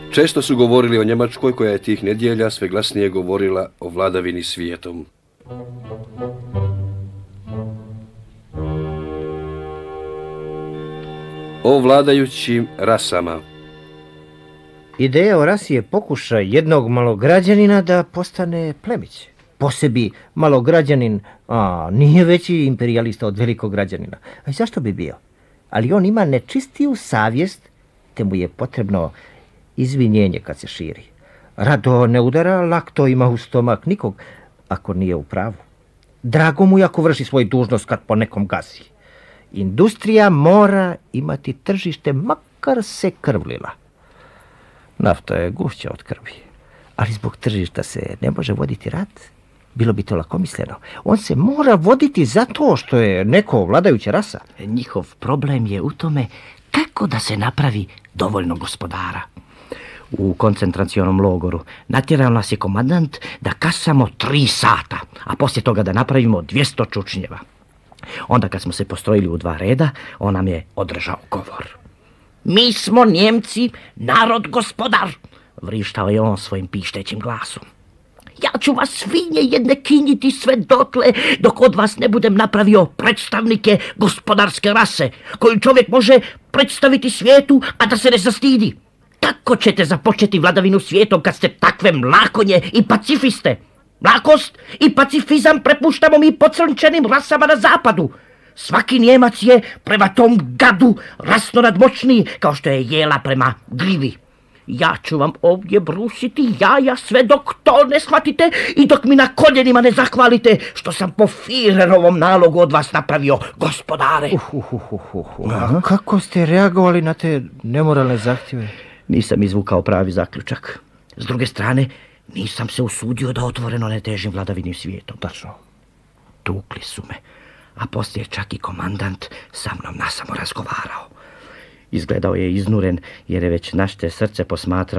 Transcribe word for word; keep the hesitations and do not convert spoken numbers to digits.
Često su govorili o Njemačkoj, koja je tih nedjelja sve glasnije govorila o vladavini svijetom. O vladajućim rasama. Ideja o rasi je pokušaj jednog malograđanina da postane plemić. Po sebi malograđanin a, nije veći imperijalista od velikog građanina. A zašto bi bio? Ali on ima nečistiju savjest, te mu je potrebno izvinjenje kad se širi. Rado ne udara, lakto ima u stomak nikog, ako nije u pravu. Drago mu je ako vrši svoj dužnost kad po nekom gazi. Industrija mora imati tržište, makar se krvlila. Nafta je gušća od krvi, ali zbog tržišta se ne može voditi rat. Bilo bi to lakomisleno. On se mora voditi zato što je neko vladajuća rasa. Njihov problem je u tome kako da se napravi dovoljno gospodara. U koncentracionom logoru natjerao nas je komandant da kasamo tri sata, a poslije toga da napravimo dvjesto čučnjeva. Onda kad smo se postrojili u dva reda, on nam je održao govor. Mi smo Njemci, narod gospodar, vrištao je on svojim pištećim glasom. Ja ću vas svinje jedne kinjiti sve dotle dok od vas ne budem napravio predstavnike gospodarske rase, koju čovjek može predstaviti svijetu, a da se ne zastidi. Tako ćete započeti vladavinu svijetom kad ste takve mlakonje i pacifiste. Mlakost i pacifizam prepuštamo mi pocrnčenim rasama na zapadu. Svaki Njemac je prema tom gadu rasno nadmoćniji, kao što je jela prema gljivi. Ja ću vam ovdje brusiti jaja sve dok to ne shvatite i dok mi na koljenima ne zahvalite što sam po Führerovom nalogu od vas napravio gospodare. Uh, uh, uh, uh, uh. A kako ste reagovali na te nemoralne zahtjeve? Nisam izvukao pravi zaključak. S druge strane, nisam se usudio da otvoreno ne težim vladavinim svijetom. Tačno. Tukli su me, a poslije čak i komandant sa mnom nasamo razgovarao. Izgledao je iznuren jer je već našte srce posmatrao